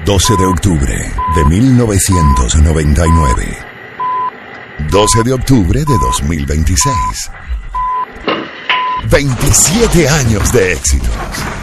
12 de octubre de 1999. 12 de octubre de 2026. 27 años de éxitos.